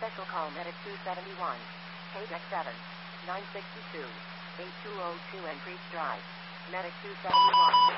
Special call Medic 271. Paydeck 7. 962. 8202 and Priest Drive. Medic 271.